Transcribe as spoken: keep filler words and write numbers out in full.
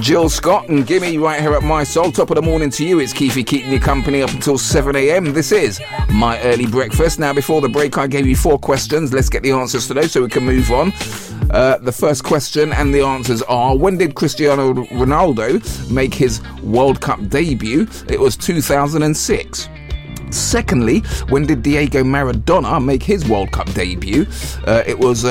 Jill Scott and Gimme right here at My Soul. Top of the morning to you. It's Keefy keeping you company up until seven a.m. This is My Early Breakfast. Now, before the break, I gave you four questions. Let's get the answers today so we can move on. Uh, the first question and the answers are: when did Cristiano Ronaldo make his World Cup debut? It was two thousand six. Secondly, when did Diego Maradona make his World Cup debut? Uh, it was